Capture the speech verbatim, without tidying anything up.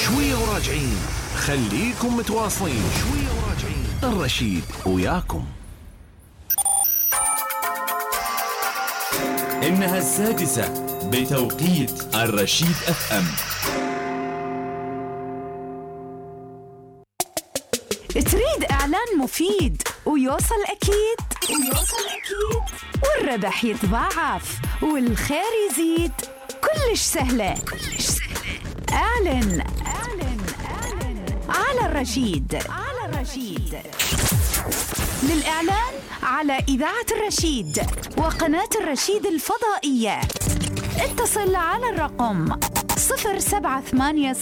شوية وراجعين، خليكم متواصلين. شوية وراجعين، الرشيد وياكم. إنها السادسة بتوقيت الرشيد اف ام. تريد إعلان مفيد ويوصل أكيد ويوصل أكيد والربح يتضاعف والخير يزيد؟ كلش سهلة كلش سهلة. اعلن اعلن اعلن على الرشيد على الرشيد. للإعلان على إذاعة الرشيد وقناة الرشيد الفضائية اتصل على الرقم صفر سبعة ثمانية